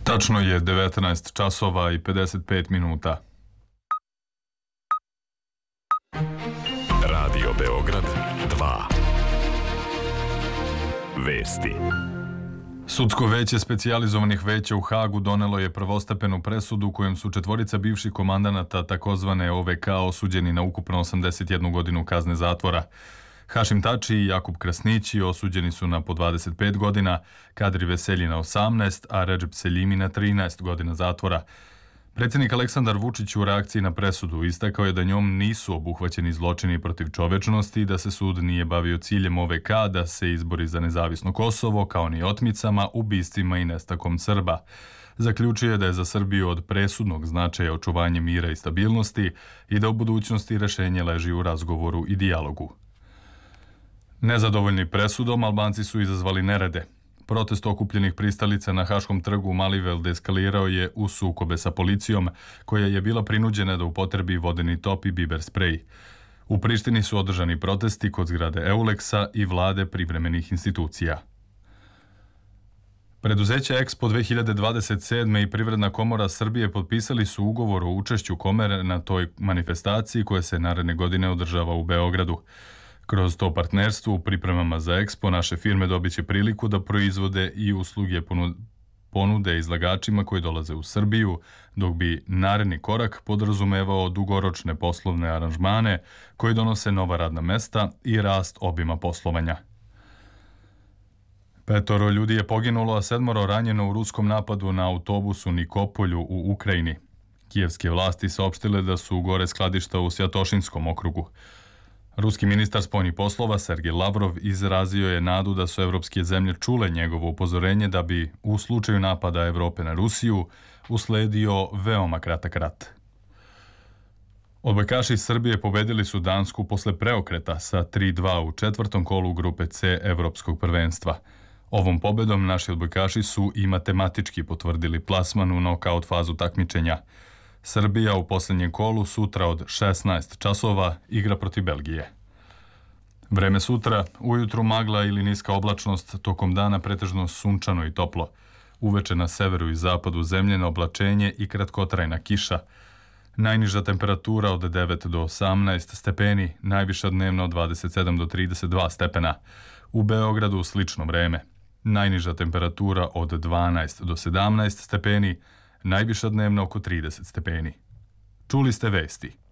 Tačno je 19 časova i 55 minuta. Radio Beograd 2. Vesti. Sudsko veće specijalizovanih veća u Hagu donelo je prvostepenu presudu kojom su četvorica bivših komandanata takozvane OVK osuđeni na ukupno 81 godinu kazne zatvora. Hašim Tači i Jakub Krasnići osuđeni su na po 25 godina, Kadri Veselji na 18, a Redžep Seljimi na 13 godina zatvora. Predsjednik Aleksandar Vučić u reakciji na presudu istakao je da njom nisu obuhvaćeni zločini protiv čovečnosti i da se sud nije bavio ciljem OVK da se izbori za nezavisno Kosovo, kao ni otmicama, ubistvima i nestakom Srba. Zaključio je da je za Srbiju od presudnog značaja očuvanje mira i stabilnosti i da u budućnosti rešenje leži u razgovoru i dijalogu. Nezadovoljni presudom, Albanci su izazvali nerede. Protest okupljenih pristalica na Haškom trgu Malivelde eskalirao je u sukobe sa policijom, koja je bila prinuđena da upotrebi vodeni top i biber sprej. U Prištini su održani protesti kod zgrade Euleksa i vlade privremenih institucija. Preduzeće Expo 2027 i Privredna komora Srbije potpisali su ugovor o učešću komore na toj manifestaciji koja se naredne godine održava u Beogradu. Kroz to partnerstvo u pripremama za Expo naše firme dobiće priliku da proizvode i usluge ponude izlagačima koji dolaze u Srbiju, dok bi naredni korak podrazumevao dugoročne poslovne aranžmane koji donose nova radna mesta i rast obima poslovanja. 5 ljudi je poginulo, a 7 ranjeno u ruskom napadu na autobus u Nikopolju u Ukrajini. Kijevske vlasti saopštile da su gore skladišta u Svjatošinskom okrugu. Ruski ministar spoljnih poslova Sergej Lavrov izrazio je nadu da su evropske zemlje čule njegovo upozorenje da bi u slučaju napada Evrope na Rusiju usledio veoma kratak rat. Odbojkaši iz Srbije pobedili su Dansku posle preokreta sa 3:2 u četvrtom kolu grupe C Evropskog prvenstva. Ovom pobedom naši odbojkaši su i matematički potvrdili plasman u nokaut fazu takmičenja. Srbija u posljednjem kolu sutra od 16 časova igra protiv Belgije. Vreme sutra, ujutru magla ili niska oblačnost, tokom dana pretežno sunčano i toplo. Uveče na severu i zapadu zemljeno oblačenje i kratkotrajna kiša. Najniža temperatura od 9 do 18 stepeni, najviša dnevno od 27 do 32 stepena. U Beogradu slično vreme. Najniža temperatura od 12 do 17 stepeni, najviša dnevno oko 30 stepeni. Čuli ste vesti.